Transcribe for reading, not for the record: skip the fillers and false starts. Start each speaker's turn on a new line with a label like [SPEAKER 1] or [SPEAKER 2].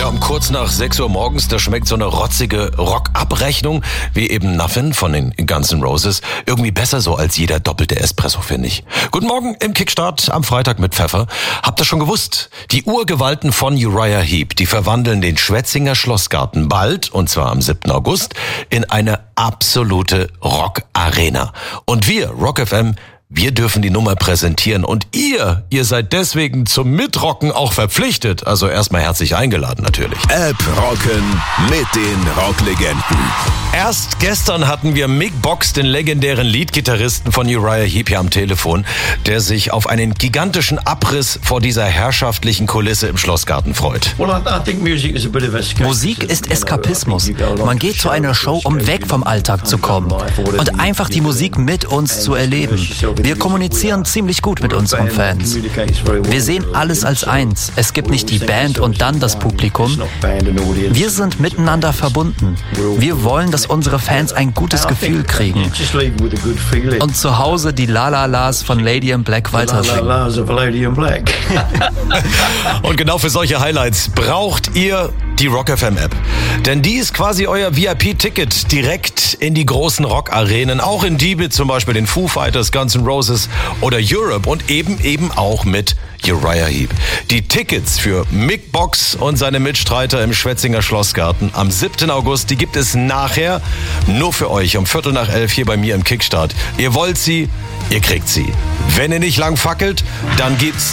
[SPEAKER 1] um kurz nach 6 Uhr morgens, da schmeckt so eine rotzige Rock-Abrechnung, wie eben Nothing von den Guns N' Roses, irgendwie besser so als jeder doppelte Espresso, finde ich. Guten Morgen im Kickstart am Freitag mit Pfeffer. Habt ihr schon gewusst? Die Urgewalten von Uriah Heep, die verwandeln den Schwetzinger Schlossgarten bald, und zwar am 7. August, in eine absolute Rock-Arena. Und wir, Rock FM, wir dürfen die Nummer präsentieren und ihr seid deswegen zum Mitrocken auch verpflichtet. Also erstmal herzlich eingeladen natürlich.
[SPEAKER 2] App rocken mit den Rocklegenden.
[SPEAKER 1] Erst gestern hatten wir Mick Box, den legendären Leadgitarristen von Uriah Heep, hier am Telefon, der sich auf einen gigantischen Abriss vor dieser herrschaftlichen Kulisse im Schlossgarten freut.
[SPEAKER 3] Musik ist Eskapismus. Man geht zu einer Show, um weg vom Alltag zu kommen und einfach die Musik mit uns zu erleben. Wir kommunizieren ziemlich gut mit unseren Fans. Wir sehen alles als eins. Es gibt nicht die Band und dann das Publikum. Wir sind miteinander verbunden. Wir wollen, dass unsere Fans ein gutes Gefühl kriegen und zu Hause die La-La-Las von Lady in Black weitersingen.
[SPEAKER 1] Und genau für solche Highlights braucht ihr die Rock FM App. Denn die ist quasi euer VIP-Ticket direkt in die großen Rock-Arenen, auch in die mit zum Beispiel den Foo Fighters, Guns N' Roses oder Europe und eben auch mit Uriah Heep. Die Tickets für Mick Box und seine Mitstreiter im Schwetzinger Schlossgarten am 7. August, die gibt es nachher nur für euch um 11:45 hier bei mir im Kickstart. Ihr wollt sie, ihr kriegt sie. Wenn ihr nicht lang fackelt, dann gibt's